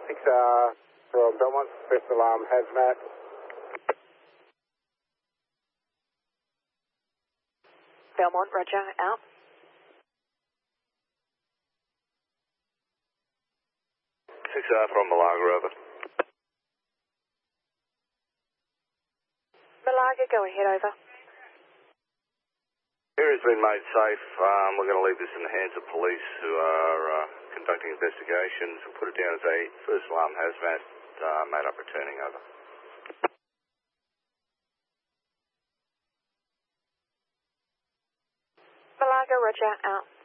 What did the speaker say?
from Belmont, first alarm, hazmat. Belmont, roger, out. From Malaga, over. Malaga, go ahead, over. Area's been made safe. We're going to leave this in the hands of police who are conducting investigations. We'll put it down as a first alarm hazmat, made up returning, over. Malaga, roger, out.